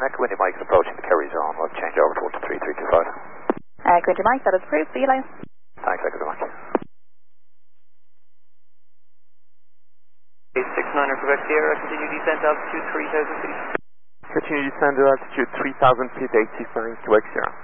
Echo Windy Mike's approaching the Kerry zone. We'll change over to 123.325. Windy Mike, that is approved. See you later. Thanks, Echo Windy Mike. 869er Quebec Sierra, continue descent altitude 3,000 feet. Continue descent at altitude 3,000 feet, 869 Quebec Sierra.